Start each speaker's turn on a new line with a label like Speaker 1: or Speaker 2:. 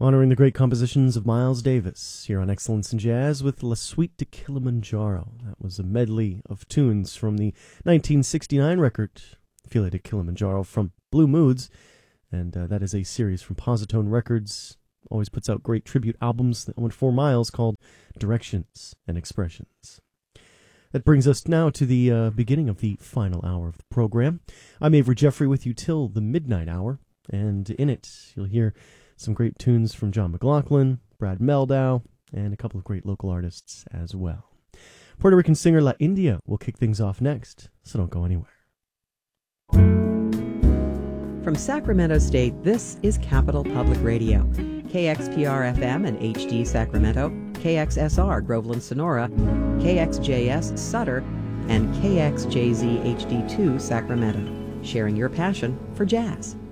Speaker 1: Honoring the great compositions of Miles Davis here on Excellence in Jazz with La Suite de Kilimanjaro. That was a medley of tunes from the 1969 record File de Kilimanjaro from Blue Moods, and that is a series from Positone Records. Always puts out great tribute albums that went 4 miles called Directions and Expressions. That brings us now to the beginning of the final hour of the program. I'm Avery Jeffrey with you till the midnight hour, and in it you'll hear some great tunes from John McLaughlin, Brad Meldau, and a couple of great local artists as well. Puerto Rican singer La India will kick things off next, so don't go anywhere.
Speaker 2: From Sacramento State, this is Capital Public Radio. KXPR-FM and HD Sacramento, KXSR Groveland Sonora, KXJS Sutter, and KXJZ HD2 Sacramento, sharing your passion for jazz.